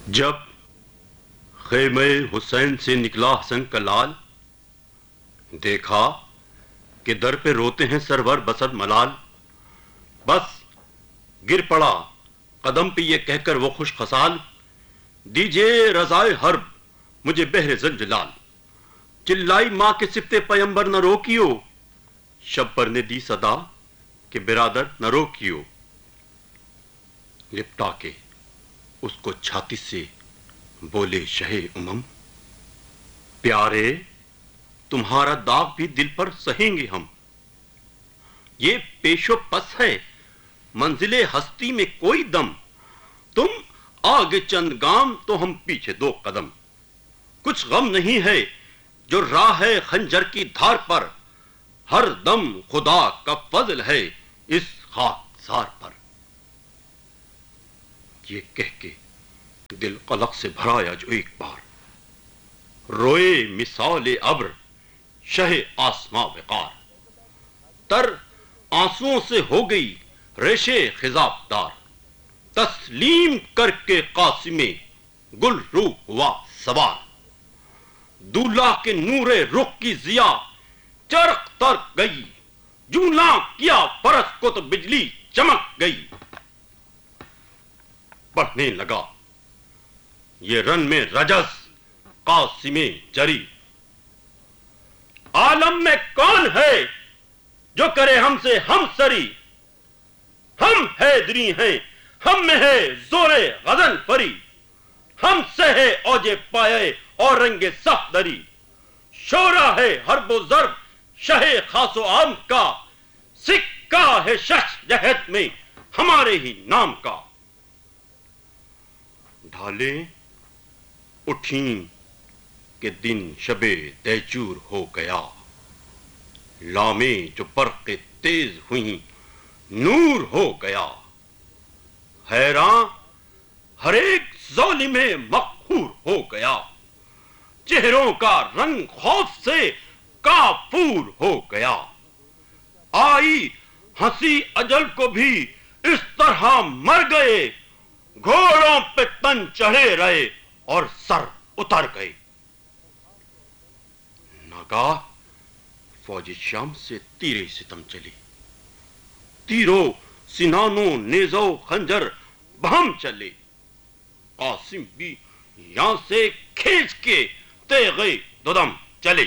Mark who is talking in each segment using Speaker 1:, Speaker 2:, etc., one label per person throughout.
Speaker 1: جب خیمہ حسین سے نکلا حسن کا لال، دیکھا کہ در پہ روتے ہیں سرور بسر ملال، بس گر پڑا قدم پہ یہ کہہ کر وہ خوش خصال، دیجئے رضائے حرب مجھے بہر زنجلال۔ چلائی ماں کے صفتے پیمبر نہ روکیو، شبر نے دی صدا کہ برادر نہ روکیو۔ لپٹا کے اس کو چھاتی سے بولے شہ امم، پیارے تمہارا داغ بھی دل پر سہیں گے ہم۔ یہ پیش و پس ہے منزل ہستی میں کوئی دم، تم آگے چند گام تو ہم پیچھے دو قدم۔ کچھ غم نہیں ہے جو راہ ہے خنجر کی دھار پر، ہر دم خدا کا فضل ہے اس خاکسار پر۔ یہ کہہ کے دل قلق سے بھرایا جو ایک بار، روئے مثال ابر شہ آسماں وقار، تر آنسوؤں سے ہو گئی ریشے خضاب دار، تسلیم کر کے قاسم گل روح ہوا سوار، دولہا کے نور رخ کی ضیا چرخ تر گئی، جولاں کیا فرس کو تو بجلی چمک گئی۔ پڑھنے لگا یہ رن میں رجس قاسم جری، عالم میں کون ہے جو کرے ہم سے ہم سری، ہم حیدری ہیں ہم میں ہے زور غزل فری، ہم سے ہے اوج پائے اور رنگ صفدری، شورا ہے حرب و ضرب شہ خاص و عام کا، سکہ ہے شش جہت میں ہمارے ہی نام کا۔ ڈھالیں اٹھیں کہ دن شب دیجور ہو گیا، لامیں جو برق تیز ہوئیں نور ہو گیا، حیراں ہر ایک ظالم مقہور ہو گیا، چہروں کا رنگ خوف سے کافور ہو گیا، آئی ہنسی اجل کو بھی اس طرح مر گئے، گھوڑوں پہ تن چڑھے رہے اور سر اتر گئے۔ ناگاہ فوج شام سے تیرے ستم چلی، تیروں سنانوں نیزوں خنجر بہم چلے، قاسم بھی یہاں سے کھینچ کے تیغے دودم چلے،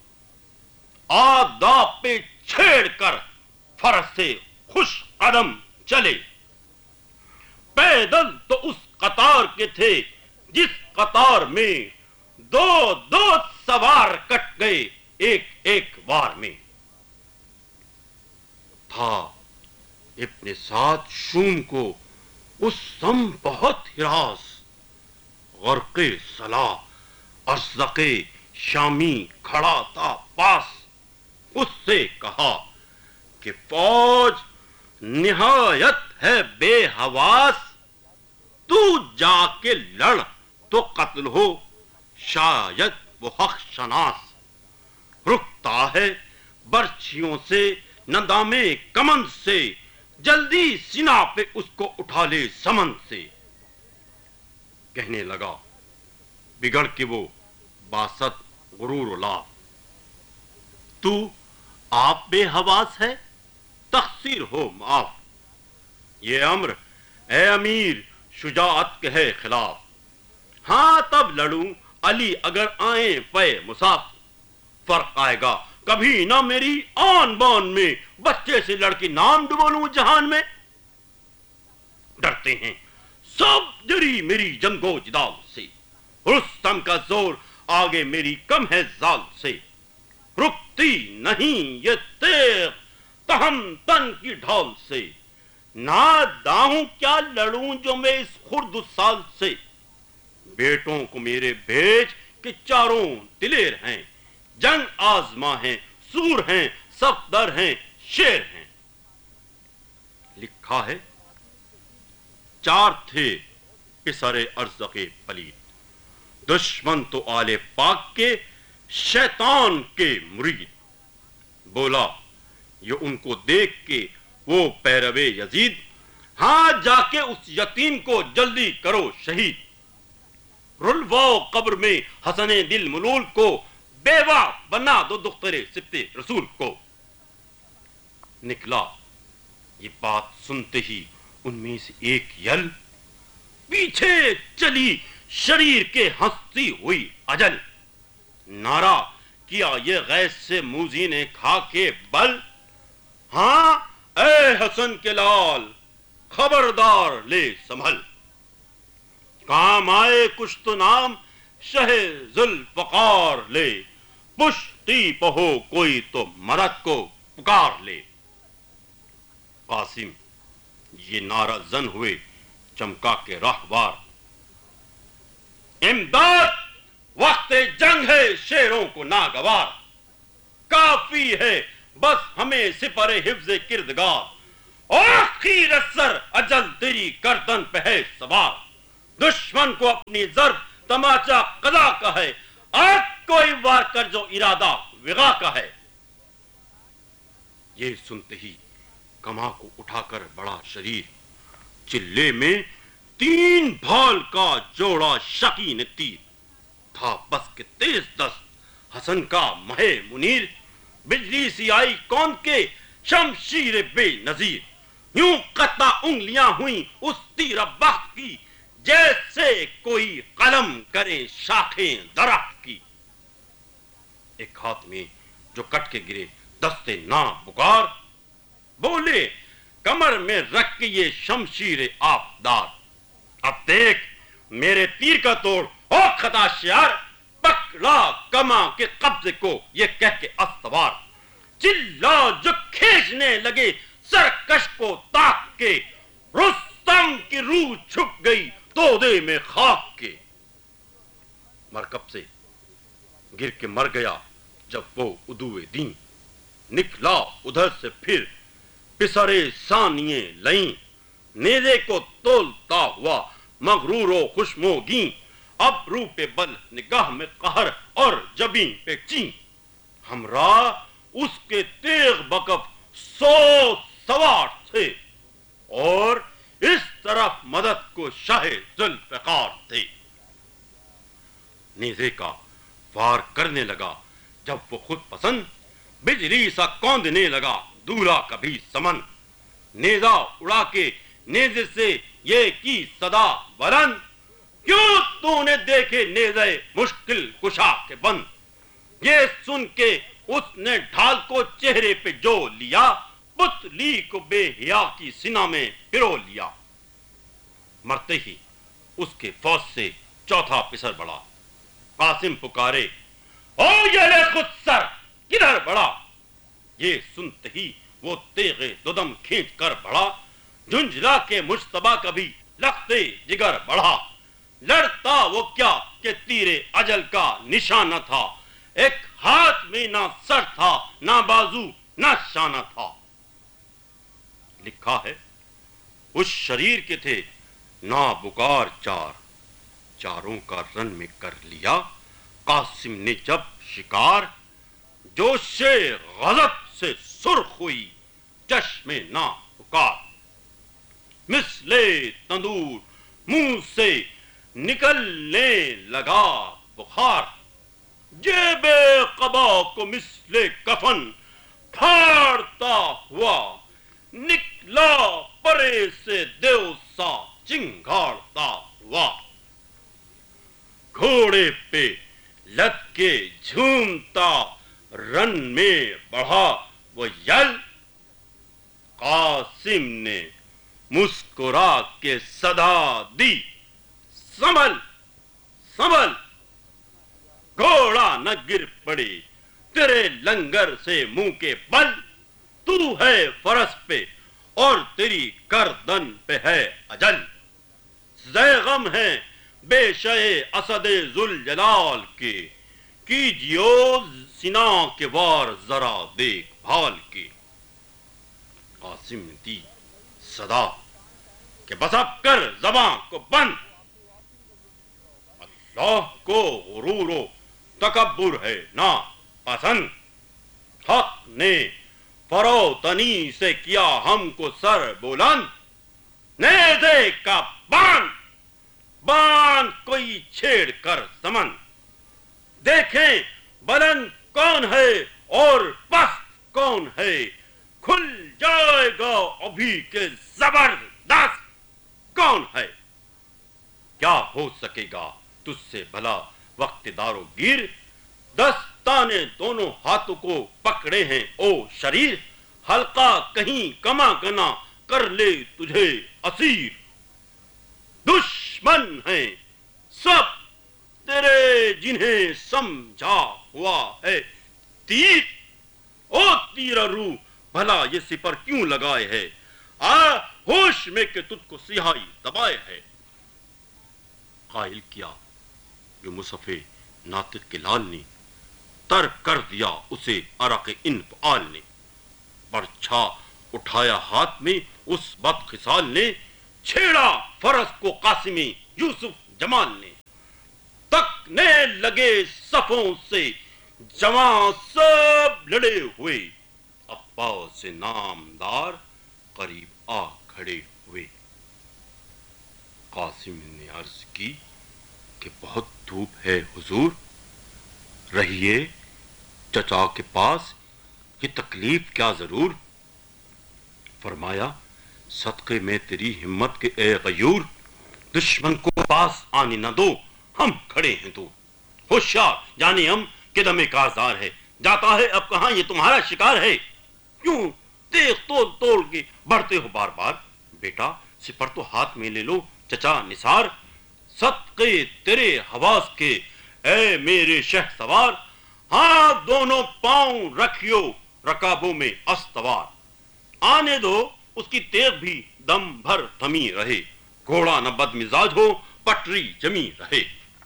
Speaker 1: آداب پہ چھیڑ کر فرس سے خوش قدم چلے، پیدل تو اس قطار کے تھے جس قطار میں دو دو سوار کٹ گئے ایک ایک وار میں۔ تھا ابن سعد شوم کو اس سم بہت ہراس، غرق صلاح ارزق شامی کھڑا تھا پاس، اس سے کہا کہ فوج نہایت ہے بے حواس، تو جا کے لڑ تو قتل ہو شاید وہ حق شناس، رکتا ہے برچھیوں سے ندامے کمند سے، جلدی سنا پہ اس کو اٹھا لے سمند سے۔ کہنے لگا بگڑ کے وہ باست غرور و لاف، تو آپ بے حواس ہے تقصیر ہو معاف، یہ امر اے امیر شجاعت کے ہے خلاف، ہاں تب لڑوں علی اگر آئیں پے مساف، فرق آئے گا کبھی نہ میری آن بان میں، بچے سے لڑکی نام ڈبولوں جہان میں، ڈرتے ہیں سب جری میری جنگو جدال سے، رستم کا زور آگے میری کم ہے زال سے، رکتی نہیں یہ تیغ تہم تن کی ڈھال سے، ناداں کیا لڑوں جو میں اس خرد سال سے، بیٹوں کو میرے بھیج کہ چاروں دلیر ہیں، جنگ آزما ہیں سور ہیں صفدر ہیں شیر ہیں۔ لکھا ہے چار تھے پسر ارزق پلید، دشمن تو آل پاک کے شیطان کے مرید، بولا یہ ان کو دیکھ کے وہ پیروے یزید، ہاں جا کے اس یتیم کو جلدی کرو شہید، رلوا قبر میں حسن دل ملول کو بیوہ بنا دو دختر سبت رسول کو. نکلا یہ بات سنتے ہی ان میں سے ایک یل، پیچھے چلی شریر کے ہنستی ہوئی اجل. نعرہ کیا یہ غیث سے موذی نے کھا کے بل، ہاں اے حسن کے لال خبردار لے سنبھل. کام آئے کچھ تو نام شہ ذوالفقار لے، پشتی پہو کوئی تو مدد کو پکار لے. قاسم یہ نعرہ زن ہوئے چمکا کے راہوار، امداد وقت جنگ ہے شیروں کو ناگوار. کافی ہے بس ہمیں سپر حفظ کردگار، آخر اثر اجل تیری گردن پہ ہے سوار. دشمن کو اپنی ضرب تماچا قضا کا ہے، آج کوئی وار کر جو ارادہ وغا کا ہے. یہ سنتے ہی کما کو اٹھا کر بڑا شریر، چلے میں 3 بھال کا جوڑا شقین تیر تھا بس کے تیز دست حسن کا مہ منیر. بجلی سی آئی کون کے شمشیر بے نظیر، یوں قطع انگلیاں ہوئیں اس تیر بخت کی، جیسے کوئی قلم کرے شاخیں درخت کی. ایک ہاتھ میں جو کٹ کے گرے دستے نا بکار، بولے کمر میں رکھ کے یہ شمشیر آبدار. اب دیکھ میرے تیر کا توڑ او خطا شیار، پکڑا کما کے قبضے کو یہ کہہ کے استوار. چلا جو کھینچنے لگے سرکش کو تاک کے، رستم کی روح چھپ گئی تودے میں خاک کے. مرکب سے گر کے مر گیا جب وہ عدوِ دین، نکلا ادھر سے پھر پسرے ثانیے لئیں. نیزے کو تولتا ہوا مغرور و خوشموگیں، اب رو پہ بل نگاہ میں قہر اور جبیں پہ چین. ہمراہ اس کے تیغ بکف 100 سوار تھے، اور اس طرف مدد کو شاہ ذوالفقار تھے. نیزے کا وار کرنے لگا جب وہ خود پسند، بجلی سا کوندنے لگا دورا کبھی سمن. نیزہ اڑا کے نیزے سے یہ کی صدا بلند، کیوں تو نے دیکھے نیزے مشکل کشا کے بند. یہ سن کے اس نے ڈھال کو چہرے پہ جو لیا، پتلی کو بے حیا کی سینہ میں پرو لیا. مرتے ہی اس کے فوج سے چوتھا پسر بڑھا. قاسم پکارے او یہ لے خود سر کدھر بڑھا. یہ سنتے ہی وہ تیغ دودم کھینچ کر بڑھا، جھنجھلا کے مجتبیٰ کا بھی لختے جگر بڑھا. لڑتا وہ کیا کہ تیر اجل کا نشانہ تھا، ایک ہاتھ میں نہ سر تھا نہ بازو نہ شانہ تھا. لکھا ہے اس شریر کے تھے نابکار چاروں کا رن میں کر لیا. قاسم نے جب شکار، جوش غضب سے سرخ ہوئی چشم نا پکار. مثل تندور منہ سے نکلنے لگا بخار، جیب قبا کو مثل کفن پھاڑتا ہوا نکلا پرے سے دیو سا چنگاڑتا ہوا. گھوڑے پہ لد کے جھومتا رن میں بڑھا وہ یل. قاسم نے مسکرا کے صدا دی سنبھل سنبھل، گھوڑا نہ گر پڑے تیرے لنگر سے منہ کے بل. تو ہے فرس پہ اور تیری گردن پہ ہے اجل. زیغم ہے بے شے اسد ذوالجلال کے، کیجیو سنا کے وار ذرا دیکھ بھال کے. قاسم نے دی صدا کہ بس اب کر زباں کو بند، اللہ کو غرور و تکبر ہے نا پسند. حق نے فروتنی سے کیا ہم کو سر بلند، نیزے کا باند باند کو کوئی چھیڑ کر سمن، دیکھیں بلند کون ہے اور پست کون ہے، کھل جائے گا ابھی کہ زبردست کون ہے۔ کیا ہو سکے گا تجھ سے بھلا وقت دار و گیر، دستانے دونوں ہاتھوں کو پکڑے ہیں او شریر، حلقہ کہیں کما کنا کر لے تجھے اسیر۔ دشمن ہیں سب تیرے جنہیں سمجھا ہوا ہے تیر، او تیر روح بھلا یہ سپر کیوں لگائے ہے، آ ہوش میں کہ تجھ کو سیاہی دبائے ہے۔ قائل کیا جو مصحف ناطق کے لال نے، ترک کر دیا اسے عرق انفعال نے، پرچھا اٹھایا ہاتھ میں اس بد خصال نے، چھیڑا فرس کو قاسم یوسف جمال نے، تکنے لگے صفوں سے جواں سب لڑے ہوئے، عباس نامدار قریب آ کھڑے ہوئے۔ قاسم نے عرض کی کہ بہت دھوپ ہے حضور، رہیے چچا کے پاس، یہ تکلیف کیا ضرور۔ فرمایا صدقے میں تیری ہمت کے اے غیور، دشمن کو پاس آنے نہ دو، ہم کھڑے ہیں تو ہوشیار جانے ہم کہ دم کارزار ہے، جاتا ہے اب کہاں یہ تمہارا شکار ہے، کیوں تیغ تول تول کے بڑھتے ہو بار بار، بیٹا سپر تو ہاتھ میں لے لو چچا نثار، صدقے تیرے حواس کے اے میرے شہ سوار، ہاں دونوں پاؤں رکھیو رکابوں میں استوار، آنے دو اس کی تیغ بھی دم بھر تھمی رہے، گھوڑا نہ بد مزاج ہو پٹری جمی رہے۔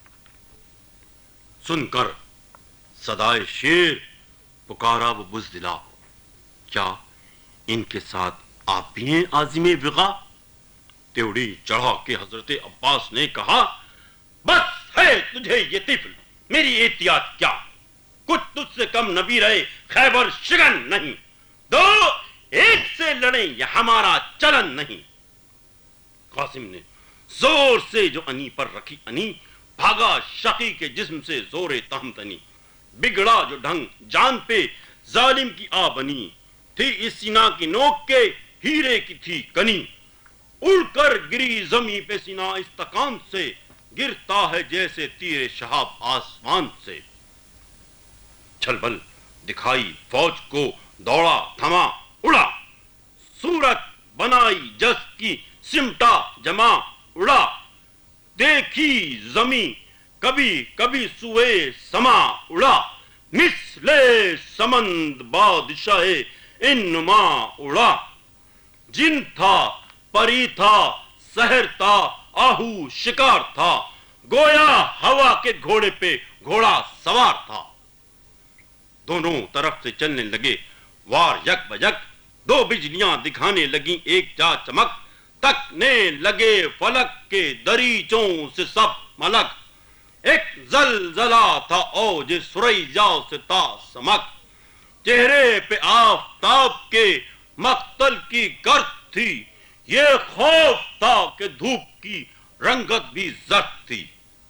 Speaker 1: سن کر صدائے شیر پکارا وہ بزدلا، کیا ان کے ساتھ آپ بھی ہیں عازم وغا؟ تیوڑی چڑھا کے حضرت عباس نے کہا، بس ہے تجھے یہ طفل میری احتیاط کیا، کچھ تجھ سے کم نبی رہے خیبر شگن نہیں، دو ایک سے لڑیں یہ ہمارا چلن نہیں۔ قاسم نے زور سے جو انی پر رکھی انی، بھاگا شقی کے جسم سے زور تہمتنی، بگڑا جو ڈھنگ جان پہ ظالم کی آ بنی، تھی اس سینا کی نوک کے ہیرے کی تھی کنی، اڑ کر گری زمیں پہ سینا استقام سے، گرتا ہے جیسے تیر شہاب آسمان سے۔ چھلبل دکھائی فوج کو دوڑا تھما اڑا، صورت بنائی جس کی سمٹا جمع اڑا، دیکھی زمیں کبھی کبھی سوئے سما اڑا، مثل سمند بادشاہ انما اڑا، جن تھا پری تھا سحر تھا آہو شکار تھا، گویا ہوا کے گھوڑے پہ گھوڑا سوار تھا۔ دونوں طرف سے چلنے لگے وار یک بجک، دو بجلیاں دکھانے لگیں ایک جا چمک، تکنے لگے فلک کے دریچوں سے سب ملک، ایک زلزلہ تھا اوج سریجا سے تا سمک، چہرے پہ آفتاب کے مقتل کی گرد تھی، یہ خوف تھا کہ دھوپ کی رنگت بھی زرد تھی۔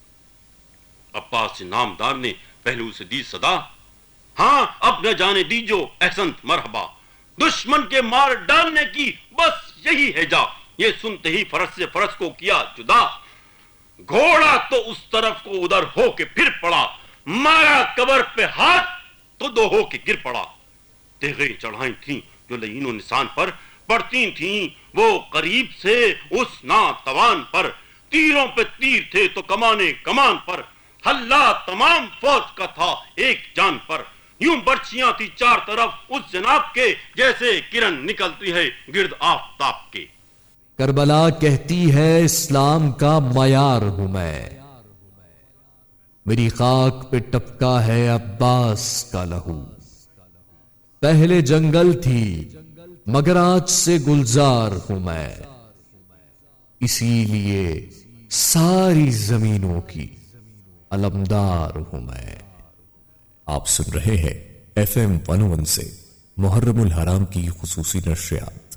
Speaker 1: عباس نامدار نے پہلو سے دی صدا، ہاں اب نہ جانے دیجو احسنت مرحبا، دشمن کے مار ڈالنے کی بس یہی ہے جا، یہ سنتے ہی فرس سے فرس کو کیا جدا، گھوڑا تو اس طرف کو ادھر ہو کے پھر پڑا، مارا قبر پہ ہاتھ تو دو ہو کے گر پڑا، تیغیں چڑھائیں تھیں جو لعین و نسان پر، پڑتی تھیں وہ قریب سے اس ناتوان پر، تیروں پہ تیر تھے تو کمانے کمان پر، حلہ تمام فوج کا تھا ایک جان پر، یوں برچیاں تھی چار طرف اس جناب کے، جیسے کرن نکلتی ہے گرد آفتاب کے۔
Speaker 2: کربلا کہتی ہے اسلام کا معیار ہوں میں، میری خاک پہ ٹپکا ہے عباس کا لہو، پہلے جنگل تھی مگر آج سے گلزار ہوں میں، اسی لیے ساری زمینوں کی علمدار ہوں میں۔ آپ سن رہے ہیں FM 101 سے محرم الحرام کی خصوصی نشریات۔